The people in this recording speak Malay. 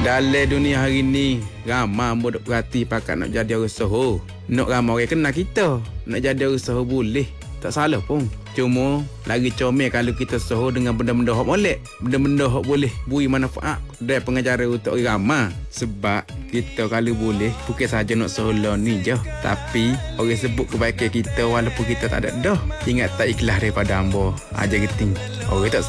Dalam dunia hari ni, ramai mudah berhati pakat nak jadi usaha. Nak ramai orang kenal kita. Nak jadi usaha boleh. Tak salah pun. Cuma, lagi comel kalau kita usaha dengan benda-benda hak molek. Benda-benda hak boleh beri manfaat dan pengajaran untuk orang ramai. Sebab kita kalau boleh, bukan saja nak usaha ni je. Tapi, orang sebut kebaikan kita walaupun kita tak ada dah. Ingat tak ikhlas daripada hamba. Aja geting. Orang tak